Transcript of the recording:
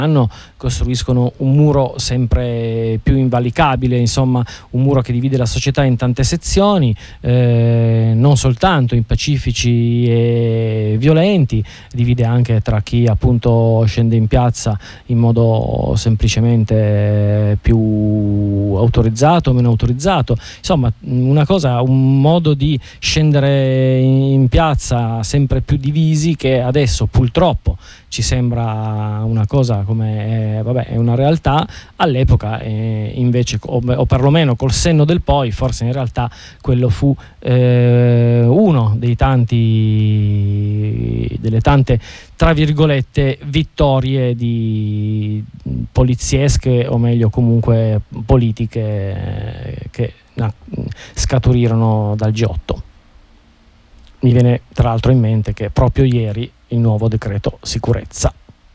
costruiscono un muro sempre più invalicabile, insomma un muro che divide la società in tante sezioni, non soltanto in pacifici e violenti, divide anche tra chi appunto scende in piazza in modo semplicemente più autorizzato o meno autorizzato, insomma un modo di scendere in piazza sempre più divisi, che adesso purtroppo ci sembra una cosa come è una realtà. All'epoca invece, o perlomeno col senno del poi, forse in realtà quello fu uno delle tante tra virgolette vittorie di poliziesche, o meglio comunque politiche, che scaturirono dal G8. Mi viene tra l'altro in mente che proprio ieri il nuovo decreto sicurezza